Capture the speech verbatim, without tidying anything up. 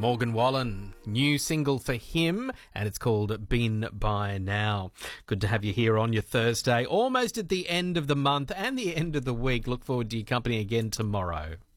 Morgan Wallen, new single for him, and it's called Been By Now. Good to have you here on your Thursday, almost at the end of the month and the end of the week. Look forward to your company again tomorrow.